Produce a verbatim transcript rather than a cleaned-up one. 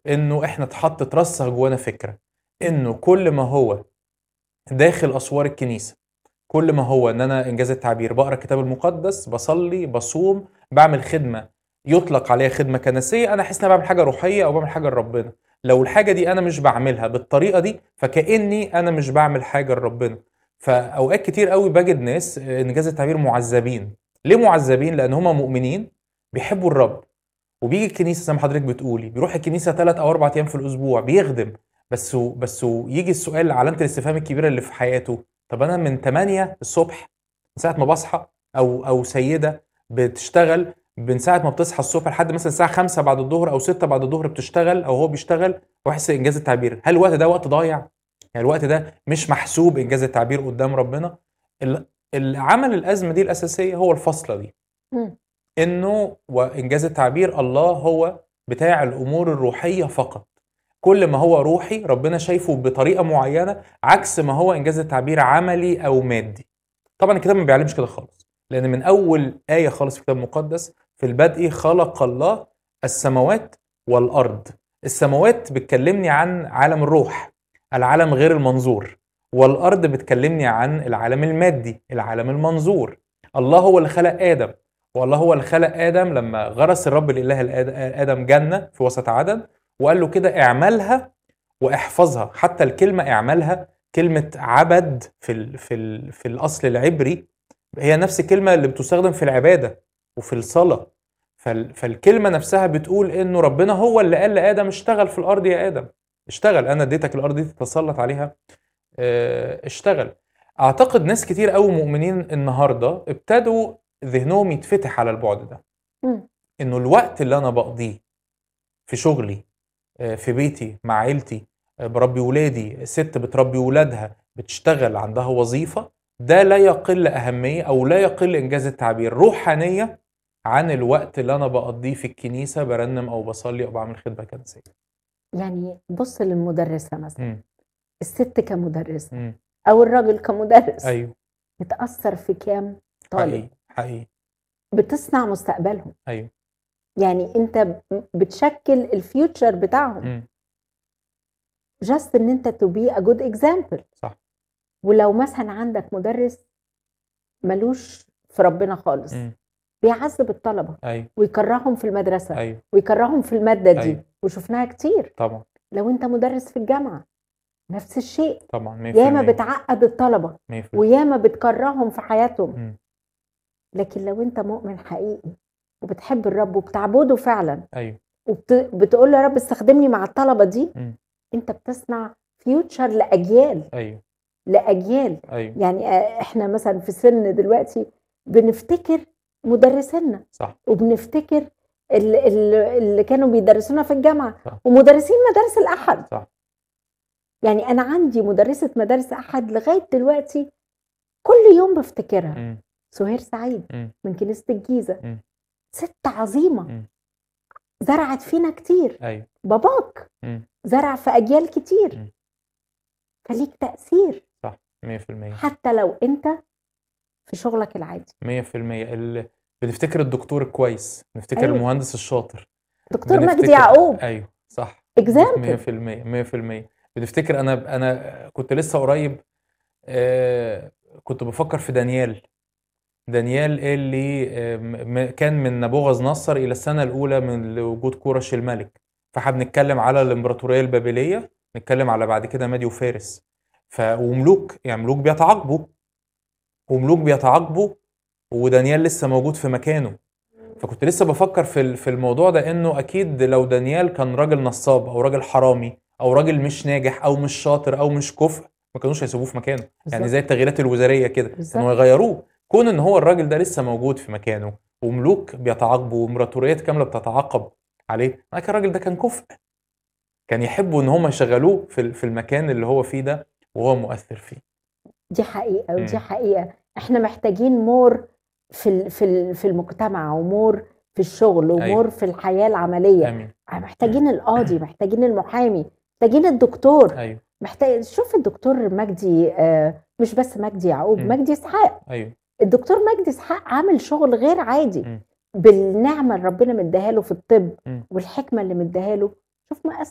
إنه إحنا اتحط اترسخ جوانا فكرة إنه كل ما هو داخل أسوار الكنيسة، كل ما هو إن أنا إنجاز التعبير باقرا الكتاب المقدس، باصلي، باصوم، باعمل خدمة يُطلق عليها خدمة كنسية، أنا أحس إن أنا باعمل حاجة روحية أو باعمل حاجة لربنا. لو الحاجة دي أنا مش باعملها بالطريقة دي، فكأني أنا مش باعمل حاجة لربنا. فأوقات كتير أوي باجد ناس إنجاز التعبير مُعذّبين. ليه مُعذّبين؟ لأن هم مؤمنين بيحبوا الرب، وبييجي الكنيسة زي ما حضرتك بتقولي، بيروح الكنيسة تلات أو أربع أيام في الأسبوع، بيخدم، بس و بس وييجي السؤال علامة الاستفهام الكبيرة اللي في حياته، طب أنا من تمانية الصبح من ساعة ما باصحى أو أو سيدة بتشتغل من ساعة ما بتصحى الصبح لحد مثلًا الساعة خمسة بعد الضهر أو ستة بعد الضهر بتشتغل أو هو بيشتغل ويحس إنجاز التعبير، هل الوقت ده وقت ضايع؟ يعني الوقت ده مش محسوب إنجاز التعبير قدّام ربنا؟ ال اللي عمل الأزمة دي الأساسية هو الفصلة دي. إمم. إنه وإنجاز التعبير الله هو بتاع الأمور الروحية فقط. كل ما هو روحي ربنا شايفه بطريقة معينة عكس ما هو إنجاز التعبير عملي أو مادي. طبعًا الكتاب ما بيعلمش كده خالص، لأن من أول آية خالص في الكتاب المقدس في البدء خلق الله السماوات والأرض. السماوات بتكلمني عن عالم الروح، العالم غير المنظور، والأرض بتكلمني عن العالم المادي، العالم المنظور. الله هو اللي خلق آدم، والله هو اللي خلق آدم لما غرس الرب الإله لآد- آدم جنة في وسط عدن، وقال له كده اعملها واحفظها. حتى الكلمة اعملها كلمة عبد في ال في ال في الأصل العبري هي نفس الكلمة اللي بتستخدم في العبادة وفي الصلاة. فال فالكلمة نفسها بتقول إنه ربنا هو اللي قال لآدم اشتغل في الأرض يا آدم، اشتغل، أنا اديتك الأرض دي تتسلط عليها، آه، اشتغل. أعتقد ناس كتير أوي مؤمنين النهاردة ابتدوا ذهنهم يتفتح على البعد ده، إمم. إنه الوقت اللي أنا بقضيه في شغلي، آه، في بيتي مع عيلتي، آه، بربي ولادي، ست بتربي ولادها بتشتغل عندها وظيفة، ده لا يقل أهمية أو لا يقل إنجاز التعبير روحانية عن الوقت اللي أنا بقضيه في الكنيسة برنم أو بصلي أو بعمل خدمة كنسية. يعني بُص للمُدرِّسة مثلًا، مم. الست كمُدرِّسة مم. أو الراجل كمُدرِّس، أيوه. بتأثّر في كام طالب، حقيقي حقيقي. بتصنع مستقبلهم. أيوه. يعني أنت ب بتشكِّل الfuture بتاعهم مم. just إن أنت to be a good example. صح. ولو مثلًا عندك مُدرِّس مالوش في ربنا خالص، مم. بيعذّب الطلبة أيوه. ويكرّههم في المدرسة أيوه. ويكرّههم في المادة دي، أيوه. وشُفناها كتير. طبعا. لو أنت مُدرِّس في الجامعة نفس الشيء، طبعا مية في ياما المية. بتعقّد الطلبة مية في المية. وياما بتكرّههم في حياتهم. مم. لكن لو أنت مؤمن حقيقي وبتحب الرب وبتعبده فعلًا أيوه. وبت بتقول له يا رب استخدمني مع الطلبة دي، مم. أنت بتصنع future لأجيال، أيوه. لأجيال. أيوه. يعني آآ إحنا مثلًا في سِن دلوقتي بنفتكر مُدرّسينا صح. وبنفتكر ال ال اللي كانوا بيدرسونا في الجامعة صح. ومُدرّسين مدارس الأحد. صح. يعني أنا عندي مُدرّسة مدارس أحد لغاية دلوقتي كل يوم بافتكرها، مم. سُهير سعيد مم. من كنيسة الجيزة، مم. سِت عظيمة مم. زرعت فينا كتير، أيوه. باباك مم. زرع في أجيال كتير، مم. فليك تأثير صح. مية في المية. حتى لو أنت في شغلك العادي. مية في المية. ال... بنفتكر الدكتور الكويس، بنفتكر أيوه، المهندس الشاطر، دكتور مجدي بنفتكر يعقوب أيوه صح. مية example. في المية. مية في المية. بنفتكر أنا أنا كنت لسه قريب، آه... كنت بفكر في دانيال. دانيال اللي آه... م... كان من نبوغذ نصر إلى السنة الأولى من وجود كورش الملك. فاحنا بنتكلم على الإمبراطورية البابلية، نتكلم على بعد كده مادي وفارس. ف وملوك، يعني ملوك بيتعاقبوا وملوك بيتعاقبوا ودانيال لسه موجود في مكانه. فكنت لسه بفكر في ال- في الموضوع ده انه اكيد لو دانيال كان راجل نصاب او راجل حرامي او راجل مش ناجح او مش شاطر او مش كفء، ما كانوش هيسيبوه في مكانه. يعني زي بالضبط، التغييرات الوزاريه كده كانوا بالضبط. يغيروه. كون ان هو الراجل ده لسه موجود في مكانه وملوك بيتعاقبوا وامبراطوريات كامله بتتعاقب عليه، لكن الراجل ده كان كفء، كان يحبوا ان هم يشغلوه في ال- في المكان اللي هو فيه ده وهو مؤثر فيه. دي حقيقة ودي امم. حقيقة. إحنا محتاجين more في ال في ال في المجتمع وmore في الشغل ايوه. وmore في الحياة العملية. امين. محتاجين القاضي، محتاجين المحامي، محتاجين الدكتور. ايوه. محتاج شوف الدكتور مجدي، آآ مش بس مجدي يعقوب، امم. مجدي إسحاق. ايوه. الدكتور مجدي إسحاق عامل شغل غير عادي امم. بالنعمة اللي ربنا مدّيها له في الطب امم. والحكمة اللي مدّيها له. شوف مأثّر